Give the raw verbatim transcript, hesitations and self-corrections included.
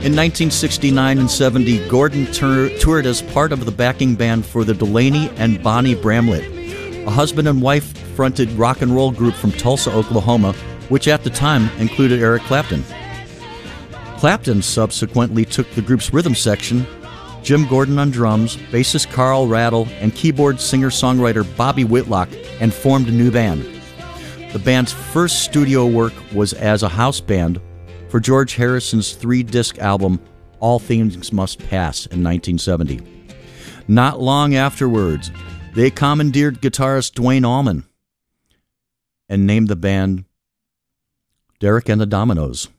In nineteen sixty-nine and seventy, Gordon tur- toured as part of the backing band for the Delaney and Bonnie Bramlett, a husband and wife-fronted rock and roll group from Tulsa, Oklahoma, which at the time included Eric Clapton. Clapton subsequently took the group's rhythm section, Jim Gordon on drums, bassist Carl Rattle, and keyboard singer-songwriter Bobby Whitlock, and formed a new band. The band's first studio work was as a house band for George Harrison's three-disc album, All Things Must Pass, in nineteen seventy. Not long afterwards, they commandeered guitarist Duane Allman and named the band Derek and the Dominos.